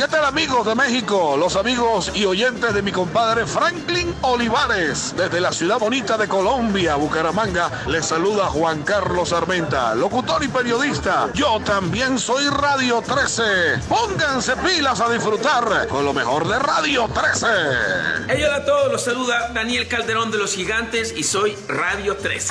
¿Qué tal, amigos de México? Los amigos y oyentes de mi compadre Franklin Olivares. Desde la ciudad bonita de Colombia, Bucaramanga, les saluda Juan Carlos Armenta, locutor y periodista. Yo también soy Radio 13. Pónganse pilas a disfrutar con lo mejor de Radio 13. Hey, hola a todos, los saluda Daniel Calderón de Los Gigantes y soy Radio 13.